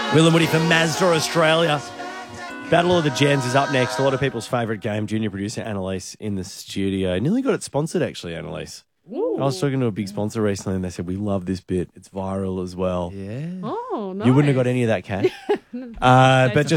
Will and Woody from Mazda Australia. Battle of the Gens is up next. A lot of people's favourite game. Junior producer Annalise in the studio. Nearly got it sponsored, actually, Annalise. I was talking to a big sponsor recently and they said, we love this bit. It's viral as well. Yeah. Oh, nice. You wouldn't have got any of that cash. But just